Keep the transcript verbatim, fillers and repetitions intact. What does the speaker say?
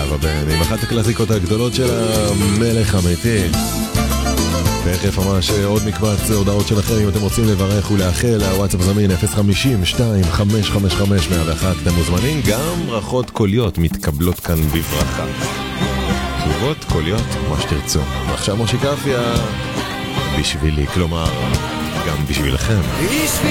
זהבה בן עם אחת הקלאסיקות הגדולות של המלך אמיתי. תכף ממש עוד מקבץ הודעות שלכם אם אתם רוצים לברך ולאחל. הוואטסאפ זמין אפס חמישים שתיים חמש חמש חמש מאה ואחת. אתם מוזמנים, גם ברכות קוליות מתקבלות כאן בברכה. תשובות קוליות, מה שתרצו. ועכשיו מושי קפיה בשבילי, כלומר גם בשבילכם.